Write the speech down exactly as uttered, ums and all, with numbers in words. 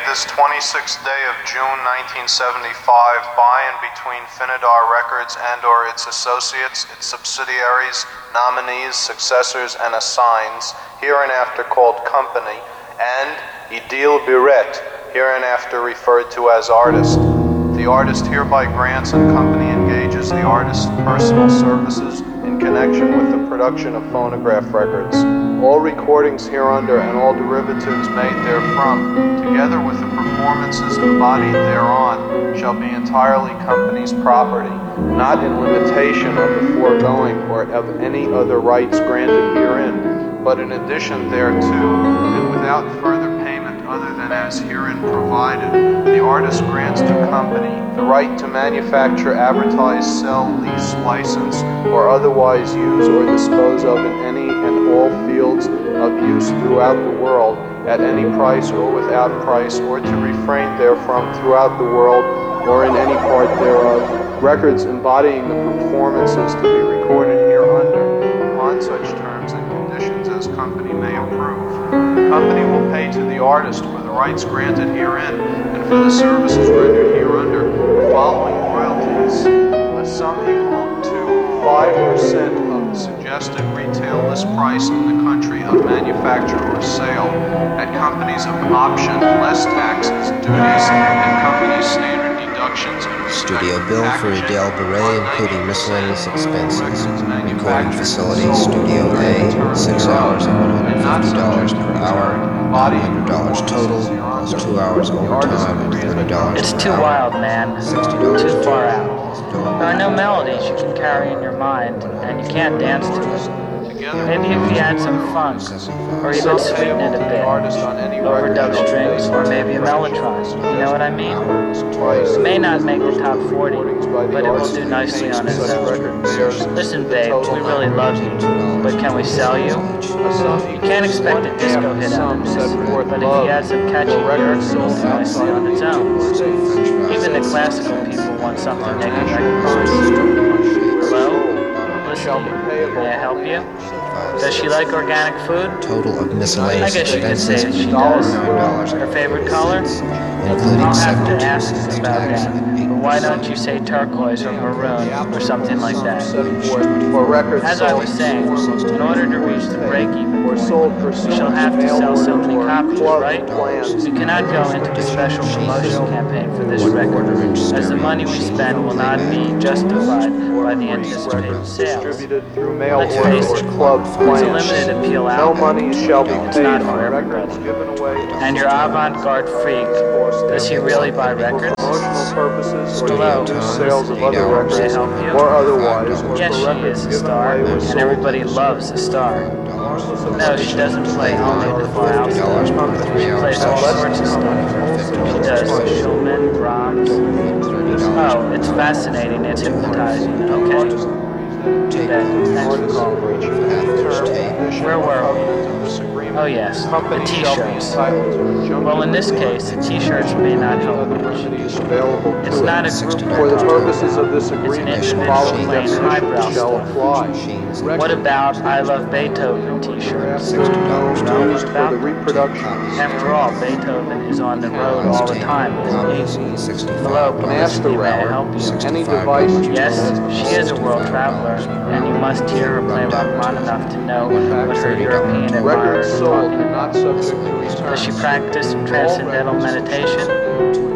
this twenty-sixth day of June nineteen seventy-five, by and between Finidar Records and or its associates, its subsidiaries, nominees, successors, and assigns, hereinafter called Company, and Idil Biret, hereinafter referred to as Artist. The artist hereby grants and Company engages the artist's personal services in connection with the production of phonograph records. All recordings hereunder and all derivatives made therefrom, together with the performances embodied thereon, shall be entirely Company's property, not in limitation of the foregoing or of any other rights granted herein, but in addition thereto, and without further payment other than as herein provided, the artist grants to Company the right to manufacture, advertise, sell, lease, license, or otherwise use or dispose of in any and all fields of use throughout the world, at any price or without price, or to refrain therefrom throughout the world or in any part thereof, records embodying the performances to be recorded hereunder, on such terms and conditions as Company may approve. Company will pay to the artist for the rights granted herein, and for the services rendered hereunder, the following royalties: a sum equal to five percent of the suggested retail list price in the country of manufacture or sale, at Company's option, less taxes, duties, and Company's standard deductions. Studio bill for Idil Biret, including miscellaneous expenses. Recording facility, Studio A, six hours at one hundred fifty dollars per hour, one hundred dollars total, plus two hours overtime and thirty dollars It's per too hour. wild, man. sixty dollars Too far total. out. There are no melodies you can carry in your mind, and you can't dance to it. Maybe if you add some funk, or even sweeten it a bit, overdub strings, or maybe a mellotron, you know what I mean? It may not make the top forty, but it will do nicely on its own. Listen, babes, we really love you, but can we sell you? You can't expect a disco hit out of this, but if you add some catchy lyrics, it'll do nicely on its own. Even the classical people want something they can recognize. Hello? Listen, may I help you? Does she like organic food? Total of miscellaneous I guess you could say expenses, that she nine does. dollars. Her favorite color? Including I'll have to seven ask tickets, about tax, that. and eight But why don't you say turquoise or maroon or something like that? As I was saying, in order to reach the break-even point, we shall have to sell so many copies, right? We cannot go into a special promotion campaign for this record, as the money we spend will not be justified by the anticipated sales. Let's face it, it's a limited appeal No album. money shall be It's paid not on for records everybody. given away. And your avant-garde freak, does he really buy records? Promotional purposes or Hello. to induce sales of other May I records help you? or otherwise, or Yes, for she records is a given star, away or and sold everybody to loves a star. No, she doesn't play only the far out dollars stuff. per three She hour plays all session, sorts of stuff. She does Schulman, Brahms. Oh, it's fascinating. It's hypnotizing. Okay. Too bad. Thanks for calling. Where were we? Oh yes, the t-shirts. Well, in this case, the t-shirts may not help much. It's not a group For the record. purposes of this It's an agreement, the individual following plain highbrow definitions shall stuff. apply. What about I Love Beethoven t-shirts? Used Well, what for about the them? reproduction. After all, Beethoven is on the road all the time, isn't he? Hello, Master publicity, may I help route. you? Any device used Yes, as she is a world traveler, and you must hear her play Rachmaninoff enough to know what her European admirers records are sold talking and not about. subject to return. Does she practice transcendental meditation?